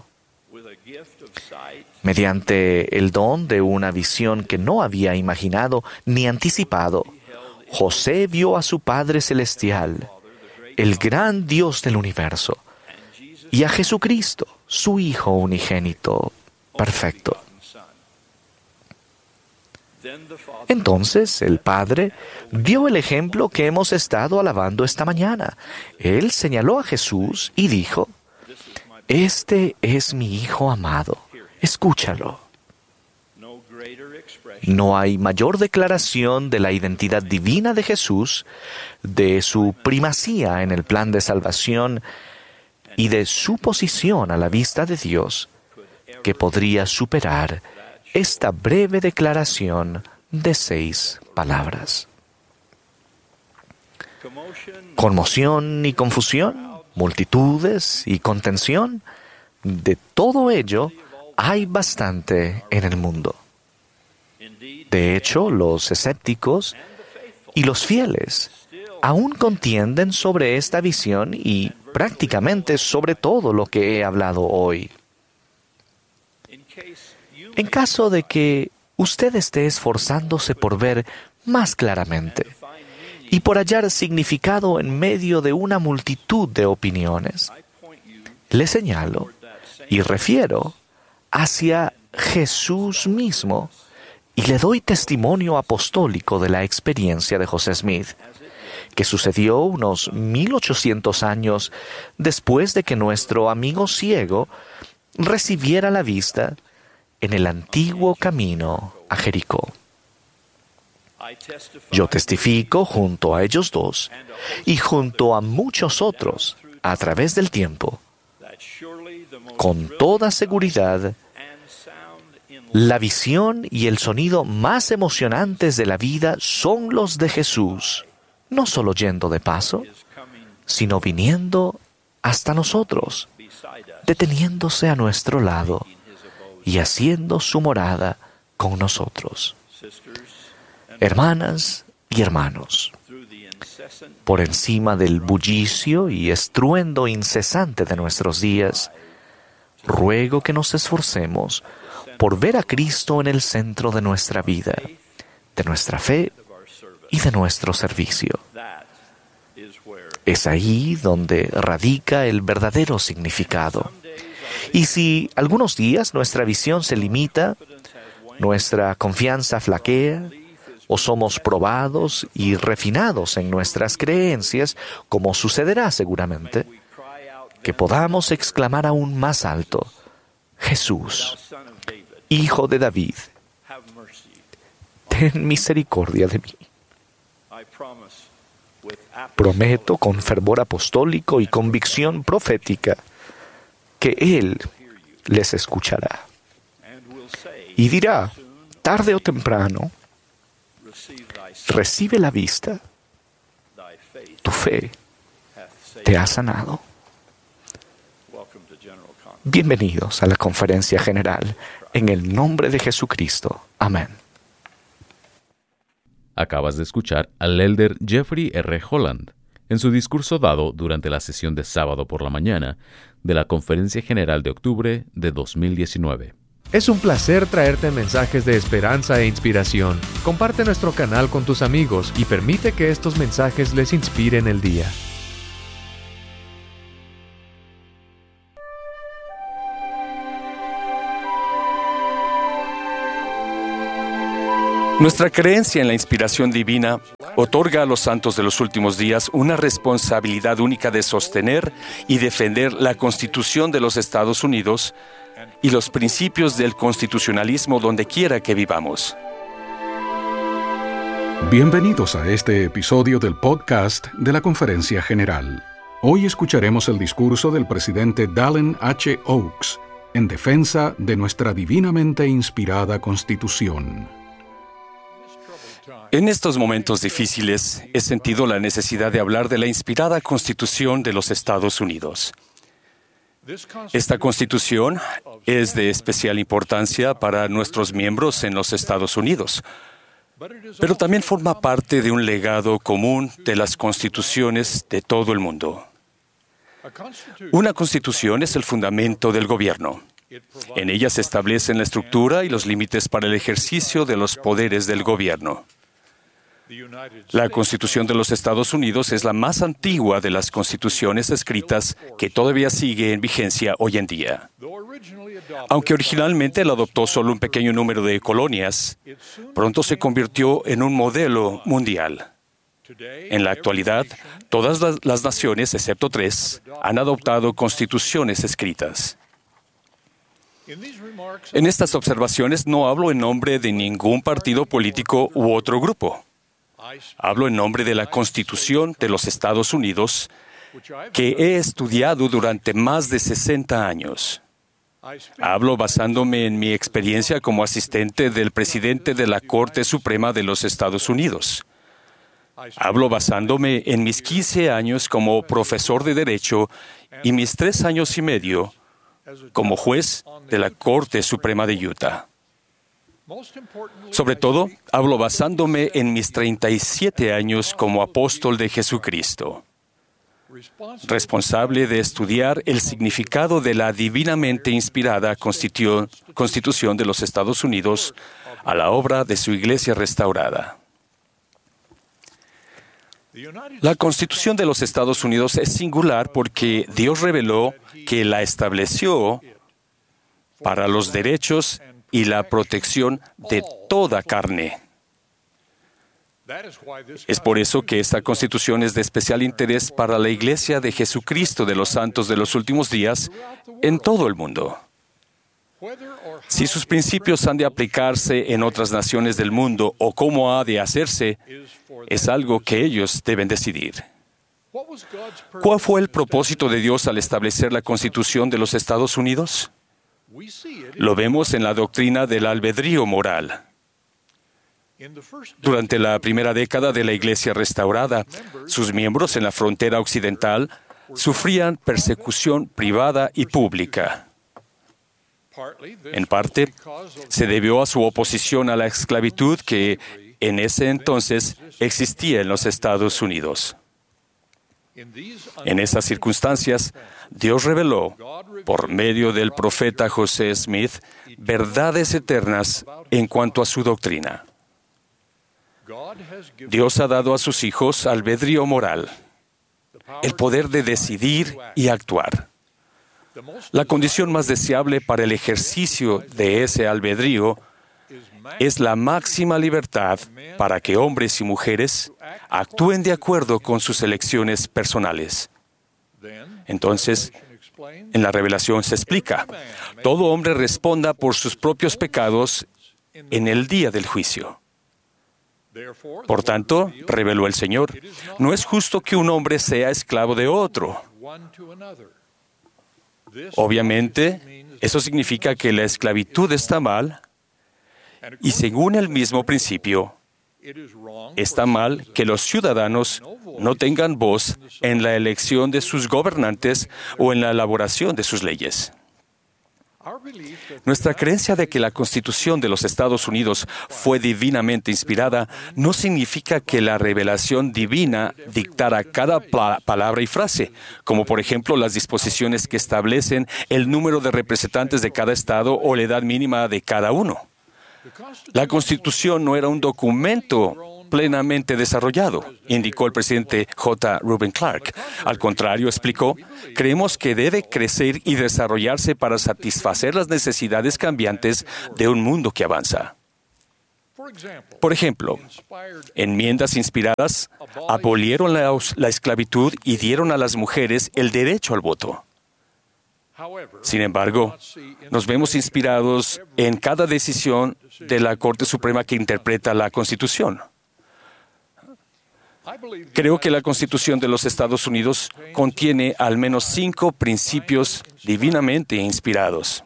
Mediante el don de una visión que no había imaginado ni anticipado, José vio a su Padre Celestial, el gran Dios del universo, y a Jesucristo, su Hijo unigénito, perfecto. Entonces el Padre dio el ejemplo que hemos estado alabando esta mañana. Él señaló a Jesús y dijo: «Este es mi Hijo amado, escúchalo». No hay mayor declaración de la identidad divina de Jesús, de su primacía en el plan de salvación y de su posición a la vista de Dios, que podría superar esta breve declaración de seis palabras. Conmoción y confusión, multitudes y contención, de todo ello hay bastante en el mundo. De hecho, los escépticos y los fieles aún contienden sobre esta visión y prácticamente sobre todo lo que he hablado hoy. En caso de que usted esté esforzándose por ver más claramente y por hallar significado en medio de una multitud de opiniones, le señalo y refiero hacia Jesús mismo y le doy testimonio apostólico de la experiencia de José Smith, que sucedió unos mil ochocientos años después de que nuestro amigo ciego recibiera la vista en el antiguo camino a Jericó. Yo testifico junto a ellos dos y junto a muchos otros a través del tiempo, con toda seguridad, la visión y el sonido más emocionantes de la vida son los de Jesús, no solo yendo de paso, sino viniendo hasta nosotros, deteniéndose a nuestro lado y haciendo su morada con nosotros. Hermanas y hermanos, por encima del bullicio y estruendo incesante de nuestros días, ruego que nos esforcemos por ver a Cristo en el centro de nuestra vida, de nuestra fe y de nuestro servicio. Es ahí donde radica el verdadero significado. Y si algunos días nuestra visión se limita, nuestra confianza flaquea, o somos probados y refinados en nuestras creencias, como sucederá seguramente, que podamos exclamar aún más alto: Jesús, Hijo de David, ten misericordia de mí. Prometo con fervor apostólico y convicción profética que Él les escuchará y dirá, tarde o temprano: recibe la vista, tu fe te ha sanado. Bienvenidos a la Conferencia General, en el nombre de Jesucristo. Amén. Acabas de escuchar al elder Jeffrey R. Holland en su discurso dado durante la sesión de sábado por la mañana de la Conferencia General de octubre de dos mil diecinueve. Es un placer traerte mensajes de esperanza e inspiración. Comparte nuestro canal con tus amigos y permite que estos mensajes les inspiren el día. Nuestra creencia en la inspiración divina otorga a los santos de los últimos días una responsabilidad única de sostener y defender la Constitución de los Estados Unidos y los principios del constitucionalismo donde quiera que vivamos. Bienvenidos a este episodio del podcast de la Conferencia General. Hoy escucharemos el discurso del presidente Dallin H. Oaks en defensa de nuestra divinamente inspirada Constitución. En estos momentos difíciles, he sentido la necesidad de hablar de la inspirada Constitución de los Estados Unidos. Esta Constitución es de especial importancia para nuestros miembros en los Estados Unidos, pero también forma parte de un legado común de las constituciones de todo el mundo. Una Constitución es el fundamento del gobierno. En ella se establecen la estructura y los límites para el ejercicio de los poderes del gobierno. La Constitución de los Estados Unidos es la más antigua de las constituciones escritas que todavía sigue en vigencia hoy en día. Aunque originalmente la adoptó solo un pequeño número de colonias, pronto se convirtió en un modelo mundial. En la actualidad, todas las naciones, excepto tres, han adoptado constituciones escritas. En estas observaciones no hablo en nombre de ningún partido político u otro grupo. Hablo en nombre de la Constitución de los Estados Unidos, que he estudiado durante más de sesenta años. Hablo basándome en mi experiencia como asistente del presidente de la Corte Suprema de los Estados Unidos. Hablo basándome en mis quince años como profesor de Derecho y mis tres años y medio como juez de la Corte Suprema de Utah. Sobre todo, hablo basándome en mis treinta y siete años como apóstol de Jesucristo, responsable de estudiar el significado de la divinamente inspirada Constitu- Constitución de los Estados Unidos a la obra de su Iglesia restaurada. La Constitución de los Estados Unidos es singular porque Dios reveló que la estableció para los derechos y la protección de toda carne. Es por eso que esta Constitución es de especial interés para la Iglesia de Jesucristo de los Santos de los Últimos Días en todo el mundo. Si sus principios han de aplicarse en otras naciones del mundo o cómo ha de hacerse, es algo que ellos deben decidir. ¿Cuál fue el propósito de Dios al establecer la Constitución de los Estados Unidos? Lo vemos en la doctrina del albedrío moral. Durante la primera década de la Iglesia restaurada, sus miembros en la frontera occidental sufrían persecución privada y pública. En parte, se debió a su oposición a la esclavitud que en ese entonces existía en los Estados Unidos. En esas circunstancias, Dios reveló, por medio del profeta José Smith, verdades eternas en cuanto a su doctrina. Dios ha dado a sus hijos albedrío moral, el poder de decidir y actuar. La condición más deseable para el ejercicio de ese albedrío es la máxima libertad para que hombres y mujeres actúen de acuerdo con sus elecciones personales. Entonces, en la revelación se explica, todo hombre responda por sus propios pecados en el día del juicio. Por tanto, reveló el Señor, no es justo que un hombre sea esclavo de otro. Obviamente, eso significa que la esclavitud está mal, y según el mismo principio, está mal que los ciudadanos no tengan voz en la elección de sus gobernantes o en la elaboración de sus leyes. Nuestra creencia de que la Constitución de los Estados Unidos fue divinamente inspirada no significa que la revelación divina dictara cada pa- palabra y frase, como por ejemplo las disposiciones que establecen el número de representantes de cada estado o la edad mínima de cada uno. La Constitución no era un documento plenamente desarrollado, indicó el presidente J. Reuben Clark. Al contrario, explicó, creemos que debe crecer y desarrollarse para satisfacer las necesidades cambiantes de un mundo que avanza. Por ejemplo, enmiendas inspiradas abolieron la, la esclavitud y dieron a las mujeres el derecho al voto. Sin embargo, nos vemos inspirados en cada decisión de la Corte Suprema que interpreta la Constitución. Creo que la Constitución de los Estados Unidos contiene al menos cinco principios divinamente inspirados.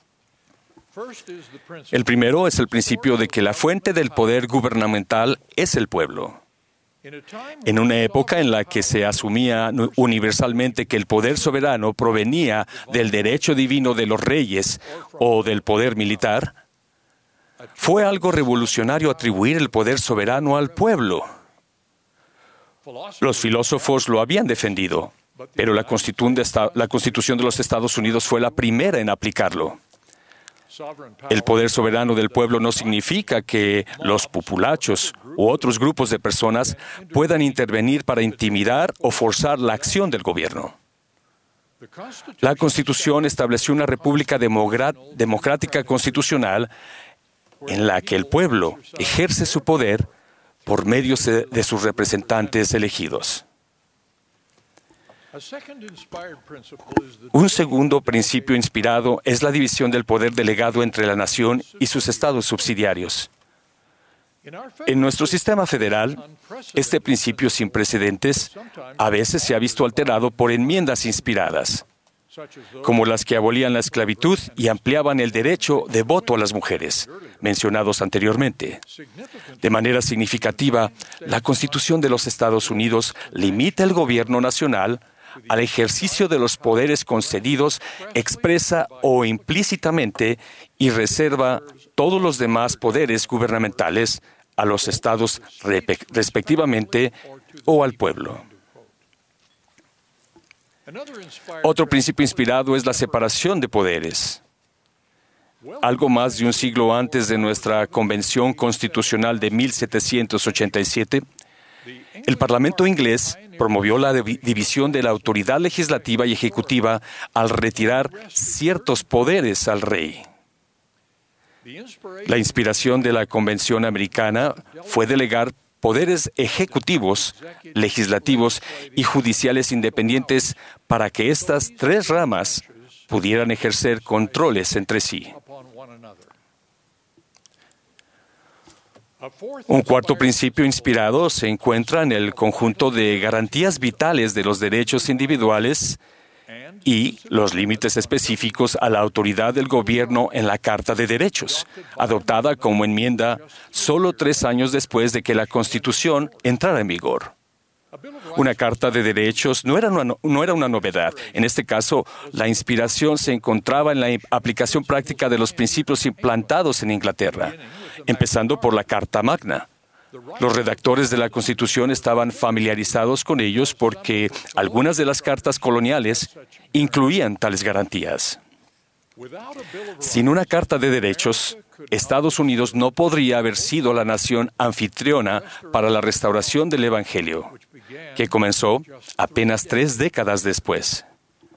El primero es el principio de que la fuente del poder gubernamental es el pueblo. En una época en la que se asumía universalmente que el poder soberano provenía del derecho divino de los reyes o del poder militar, fue algo revolucionario atribuir el poder soberano al pueblo. Los filósofos lo habían defendido, pero la Constitución de los Estados Unidos fue la primera en aplicarlo. El poder soberano del pueblo no significa que los populachos u otros grupos de personas puedan intervenir para intimidar o forzar la acción del gobierno. La Constitución estableció una república democrática constitucional en la que el pueblo ejerce su poder por medio de sus representantes elegidos. Un segundo principio inspirado es la división del poder delegado entre la nación y sus estados subsidiarios. En nuestro sistema federal, este principio sin precedentes a veces se ha visto alterado por enmiendas inspiradas, como las que abolían la esclavitud y ampliaban el derecho de voto a las mujeres, mencionados anteriormente. De manera significativa, la Constitución de los Estados Unidos limita el gobierno nacional al ejercicio de los poderes concedidos expresa o implícitamente y reserva todos los demás poderes gubernamentales a los estados respectivamente o al pueblo. Otro principio inspirado es la separación de poderes. Algo más de un siglo antes de nuestra Convención Constitucional de mil setecientos ochenta y siete, el Parlamento inglés promovió la división de la autoridad legislativa y ejecutiva al retirar ciertos poderes al rey. La inspiración de la Convención Americana fue delegar poderes ejecutivos, legislativos y judiciales independientes para que estas tres ramas pudieran ejercer controles entre sí. Un cuarto principio inspirado se encuentra en el conjunto de garantías vitales de los derechos individuales y los límites específicos a la autoridad del gobierno en la Carta de Derechos, adoptada como enmienda solo tres años después de que la Constitución entrara en vigor. Una Carta de Derechos no era una, no era una novedad. En este caso, la inspiración se encontraba en la aplicación práctica de los principios implantados en Inglaterra, empezando por la Carta Magna. Los redactores de la Constitución estaban familiarizados con ellos porque algunas de las cartas coloniales incluían tales garantías. Sin una Carta de Derechos, Estados Unidos no podría haber sido la nación anfitriona para la restauración del Evangelio, que comenzó apenas tres décadas después.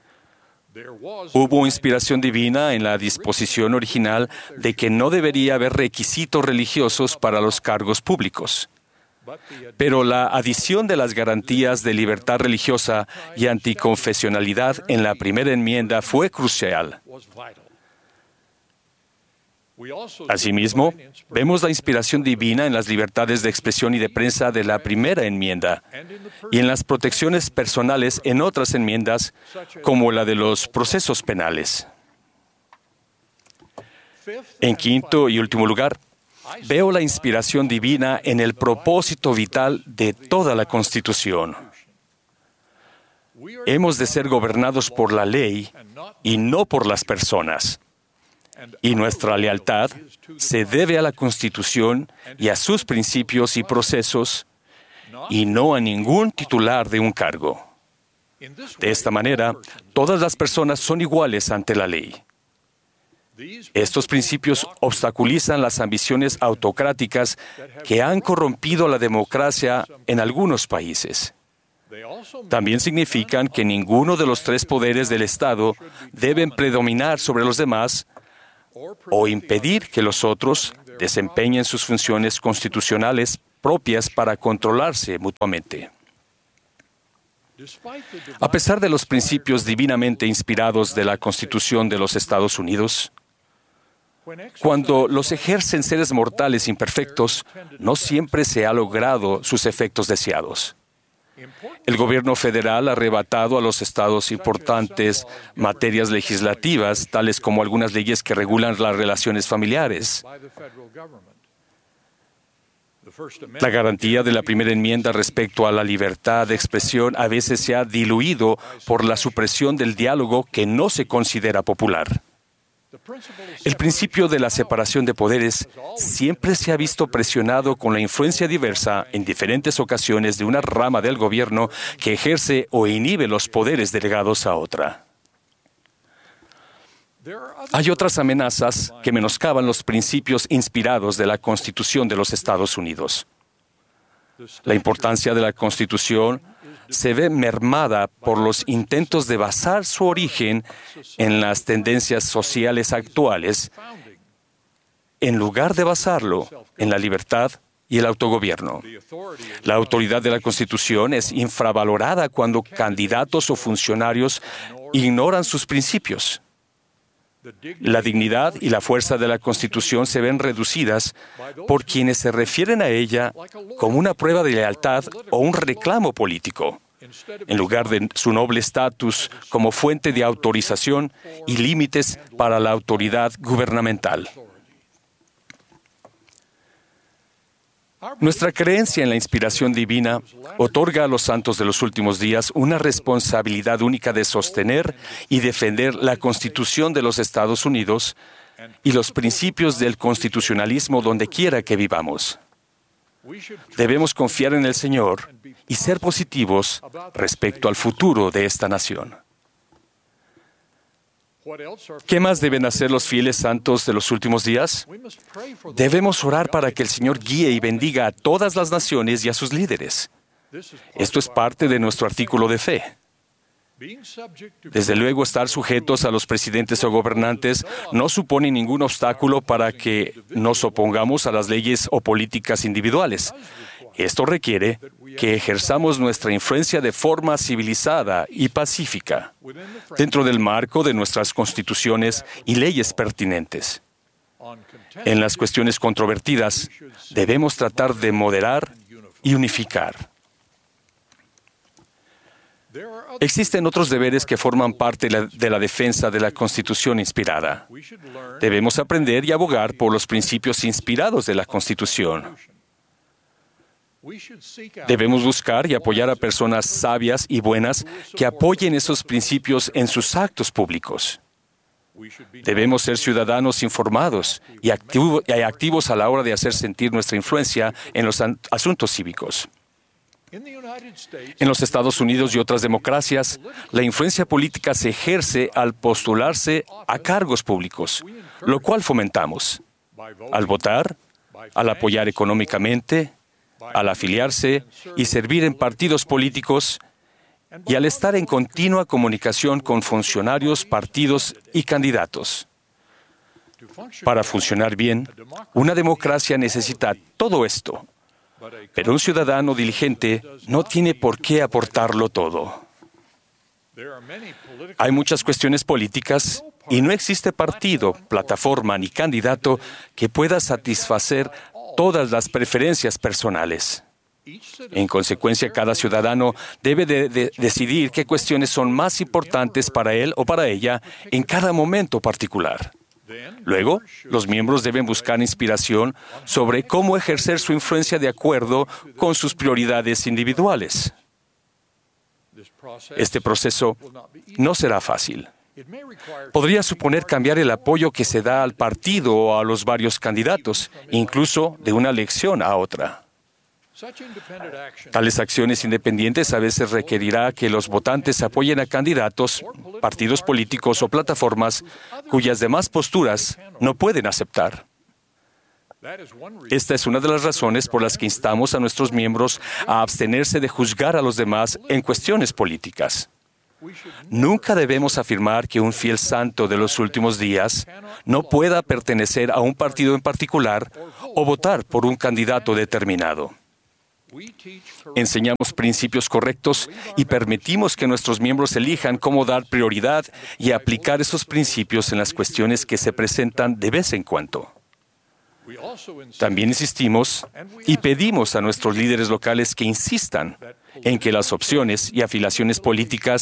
Hubo inspiración divina en la disposición original de que no debería haber requisitos religiosos para los cargos públicos. Pero la adición de las garantías de libertad religiosa y anticonfesionalidad en la primera enmienda fue crucial. Asimismo, vemos la inspiración divina en las libertades de expresión y de prensa de la primera enmienda y en las protecciones personales en otras enmiendas, como la de los procesos penales. En quinto y último lugar, veo la inspiración divina en el propósito vital de toda la Constitución. Hemos de ser gobernados por la ley y no por las personas. y nuestra lealtad se debe a la Constitución y a sus principios y procesos, y no a ningún titular de un cargo. De esta manera, todas las personas son iguales ante la ley. Estos principios obstaculizan las ambiciones autocráticas que han corrompido la democracia en algunos países. También significan que ninguno de los tres poderes del Estado deben predominar sobre los demás o impedir que los otros desempeñen sus funciones constitucionales propias para controlarse mutuamente. A pesar de los principios divinamente inspirados de la Constitución de los Estados Unidos, cuando los ejercen seres mortales imperfectos, no siempre se ha logrado sus efectos deseados. El gobierno federal ha arrebatado a los estados importantes materias legislativas, tales como algunas leyes que regulan las relaciones familiares. La garantía de la primera enmienda respecto a la libertad de expresión a veces se ha diluido por la supresión del diálogo que no se considera popular. El principio de la separación de poderes siempre se ha visto presionado con la influencia diversa en diferentes ocasiones de una rama del gobierno que ejerce o inhibe los poderes delegados a otra. Hay otras amenazas que menoscaban los principios inspirados de la Constitución de los Estados Unidos. La importancia de la Constitución se ve mermada por los intentos de basar su origen en las tendencias sociales actuales, en lugar de basarlo en la libertad y el autogobierno. La autoridad de la Constitución es infravalorada cuando candidatos o funcionarios ignoran sus principios. La dignidad y la fuerza de la Constitución se ven reducidas por quienes se refieren a ella como una prueba de lealtad o un reclamo político, en lugar de su noble estatus como fuente de autorización y límites para la autoridad gubernamental. Nuestra creencia en la inspiración divina otorga a los santos de los últimos días una responsabilidad única de sostener y defender la Constitución de los Estados Unidos y los principios del constitucionalismo donde quiera que vivamos. Debemos confiar en el Señor y ser positivos respecto al futuro de esta nación. ¿Qué más deben hacer los fieles santos de los últimos días? Debemos orar para que el Señor guíe y bendiga a todas las naciones y a sus líderes. Esto es parte de nuestro artículo de fe. Desde luego, estar sujetos a los presidentes o gobernantes no supone ningún obstáculo para que nos opongamos a las leyes o políticas individuales. Esto requiere que ejerzamos nuestra influencia de forma civilizada y pacífica, dentro del marco de nuestras constituciones y leyes pertinentes. En las cuestiones controvertidas, debemos tratar de moderar y unificar. Existen otros deberes que forman parte de la defensa de la Constitución inspirada. Debemos aprender y abogar por los principios inspirados de la Constitución. Debemos buscar y apoyar a personas sabias y buenas que apoyen esos principios en sus actos públicos. Debemos ser ciudadanos informados y activo, y activos a la hora de hacer sentir nuestra influencia en los asuntos cívicos. En los Estados Unidos y otras democracias, la influencia política se ejerce al postularse a cargos públicos, lo cual fomentamos. Al votar, al apoyar económicamente, al afiliarse y servir en partidos políticos, y al estar en continua comunicación con funcionarios, partidos y candidatos. Para funcionar bien, una democracia necesita todo esto, pero un ciudadano diligente no tiene por qué aportarlo todo. Hay muchas cuestiones políticas y no existe partido, plataforma ni candidato que pueda satisfacer todas las preferencias personales. En consecuencia, cada ciudadano debe de, de decidir qué cuestiones son más importantes para él o para ella en cada momento particular. Luego, los miembros deben buscar inspiración sobre cómo ejercer su influencia de acuerdo con sus prioridades individuales. Este proceso no será fácil. Podría suponer cambiar el apoyo que se da al partido o a los varios candidatos, incluso de una elección a otra. Tales acciones independientes a veces requerirá que los votantes apoyen a candidatos, partidos políticos o plataformas cuyas demás posturas no pueden aceptar. Esta es una de las razones por las que instamos a nuestros miembros a abstenerse de juzgar a los demás en cuestiones políticas. Nunca debemos afirmar que un fiel santo de los últimos días no pueda pertenecer a un partido en particular o votar por un candidato determinado. Enseñamos principios correctos y permitimos que nuestros miembros elijan cómo dar prioridad y aplicar esos principios en las cuestiones que se presentan de vez en cuando. También insistimos y pedimos a nuestros líderes locales que insistan en que las opciones y afiliaciones políticas